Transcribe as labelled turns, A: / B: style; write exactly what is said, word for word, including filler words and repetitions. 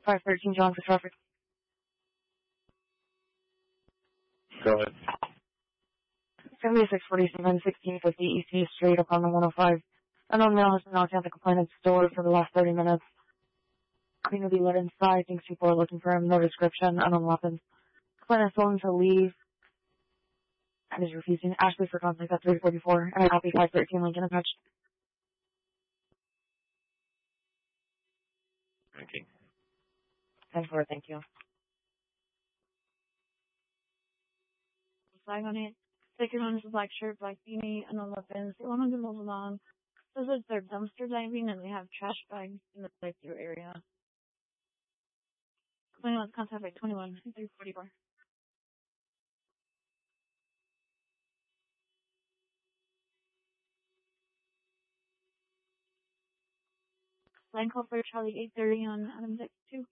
A: five thirteen John for traffic.
B: Go ahead.
A: seventy-six forty-seven, sixteen fifty East East Street, apartment one oh five. Unknown male has been knocking at the complainant's door for the last thirty minutes. Cleaner will be let inside. Thinks people are looking for him. No description. Unknown weapons. Complainant told him to leave and is refusing. Ashley for contact at three forty-four. And I copy five thirteen Lincoln attached.
B: Okay.
A: ten four, thank you.
C: Flag on it. Second one is a black shirt, black beanie, unknown weapons. They want to move along. Those are their dumpster diving, and they have trash bags in the drive-through area. twenty-one, contact by twenty-one, three forty-four. Line call for Charlie eight thirty on Adams X two.